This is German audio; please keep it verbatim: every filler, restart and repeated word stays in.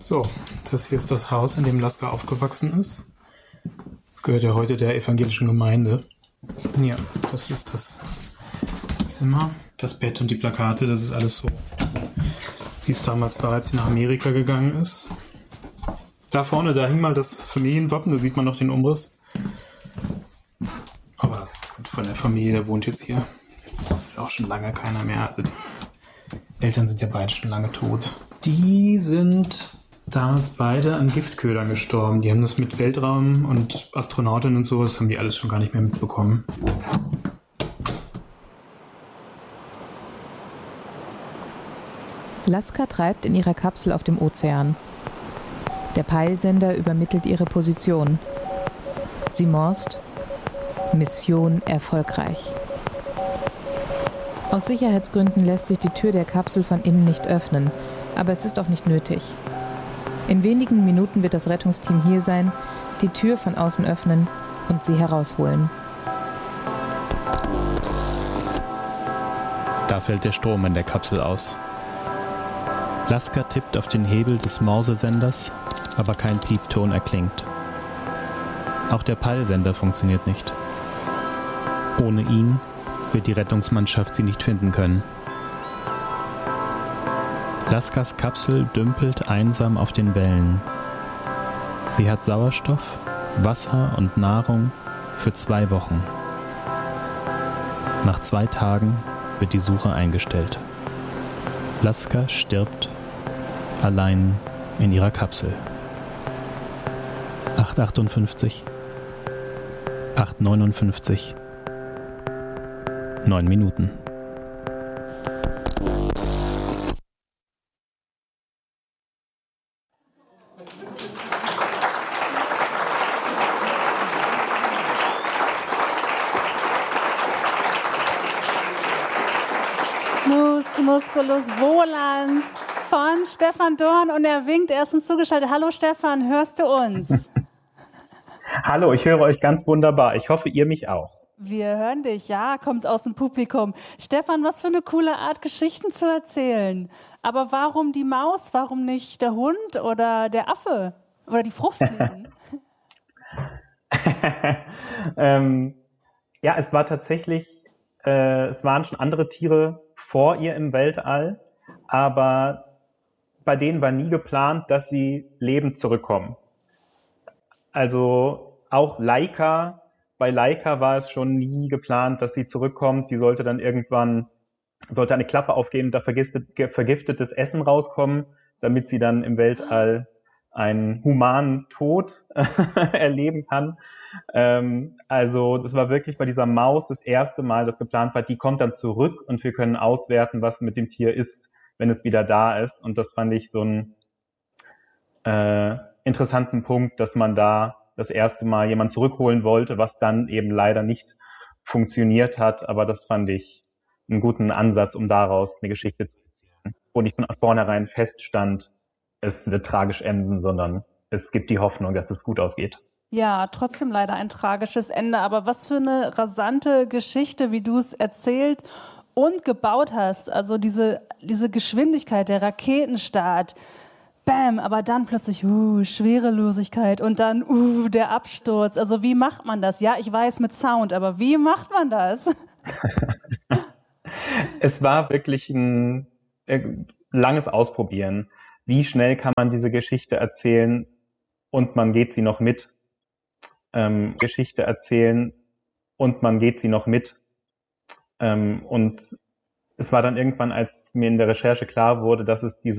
So, das hier ist das Haus, in dem Laska aufgewachsen ist. Das gehört ja heute der evangelischen Gemeinde. Ja, das ist das Zimmer, das Bett und die Plakate, das ist alles so, wie es damals war, als sie nach Amerika gegangen ist. Da vorne, da hing mal das Familienwappen, da sieht man noch den Umriss. Aber gut, von der Familie, der wohnt jetzt hier auch schon lange keiner mehr. Also die Eltern sind ja beide schon lange tot. Die sind damals beide an Giftködern gestorben. Die haben das mit Weltraum und Astronautinnen und so, das haben die alles schon gar nicht mehr mitbekommen. Laska treibt in ihrer Kapsel auf dem Ozean. Der Peilsender übermittelt ihre Position. Sie morst: Mission erfolgreich. Aus Sicherheitsgründen lässt sich die Tür der Kapsel von innen nicht öffnen, aber es ist auch nicht nötig. In wenigen Minuten wird das Rettungsteam hier sein, die Tür von außen öffnen und sie herausholen. Da fällt der Strom in der Kapsel aus. Laska tippt auf den Hebel des Mausesenders, aber kein Piepton erklingt. Auch der Peilsender funktioniert nicht. Ohne ihn wird die Rettungsmannschaft sie nicht finden können. Laskas Kapsel dümpelt einsam auf den Wellen. Sie hat Sauerstoff, Wasser und Nahrung für zwei Wochen. Nach zwei Tagen wird die Suche eingestellt. Laska stirbt allein in ihrer Kapsel. acht achtundfünfzig, acht neunundfünfzig, neun Minuten. Mus Musculus Volans von Stefan Dorn und er winkt, er ist uns zugeschaltet. Hallo Stefan, hörst du uns? Hallo, ich höre euch ganz wunderbar. Ich hoffe, ihr mich auch. Wir hören dich, ja, kommt's aus dem Publikum. Stefan, was für eine coole Art, Geschichten zu erzählen. Aber warum die Maus, warum nicht der Hund oder der Affe oder die Fruchtfliegen? ähm, ja, es war tatsächlich, äh, es waren schon andere Tiere vor ihr im Weltall, aber bei denen war nie geplant, dass sie lebend zurückkommen. Also auch Laika, bei Laika war es schon nie geplant, dass sie zurückkommt. Die sollte dann irgendwann, sollte eine Klappe aufgehen und da vergiftet, vergiftetes Essen rauskommen, damit sie dann im Weltall einen humanen Tod erleben kann. Ähm, also das war wirklich bei dieser Maus das erste Mal, das geplant war. Die kommt dann zurück und wir können auswerten, was mit dem Tier ist, wenn es wieder da ist. Und das fand ich so einen äh, interessanten Punkt, dass man da das erste Mal jemand zurückholen wollte, was dann eben leider nicht funktioniert hat. Aber das fand ich einen guten Ansatz, um daraus eine Geschichte zu erzählen, wo nicht von vornherein feststand, es wird tragisch enden, sondern es gibt die Hoffnung, dass es gut ausgeht. Ja, trotzdem leider ein tragisches Ende. Aber was für eine rasante Geschichte, wie du es erzählt und gebaut hast. Also diese, diese Geschwindigkeit, der Raketenstart, bam, aber dann plötzlich uh, Schwerelosigkeit und dann uh, der Absturz. Also wie macht man das? Ja, ich weiß mit Sound, aber wie macht man das? Es war wirklich ein äh, langes Ausprobieren. Wie schnell kann man diese Geschichte erzählen und man geht sie noch mit? Ähm, Geschichte erzählen und man geht sie noch mit. Ähm, und es war dann irgendwann, als mir in der Recherche klar wurde, dass es diese